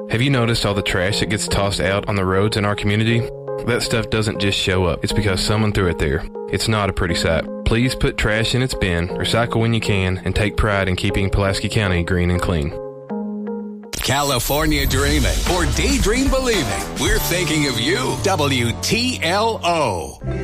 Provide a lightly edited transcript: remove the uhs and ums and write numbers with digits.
Have you noticed all the trash that gets tossed out on the roads in our community? That stuff doesn't just show up. It's because someone threw it there. It's not a pretty sight. Please put trash in its bin, recycle when you can, and take pride in keeping Pulaski County green and clean. California dreaming or daydream believing. We're thinking of you. WTLO.